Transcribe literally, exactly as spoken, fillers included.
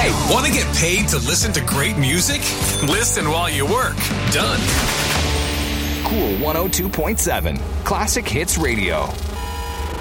Hey, want to get paid to listen to great music? Listen while you work. Done. Cool one oh two point seven. Classic Hits Radio.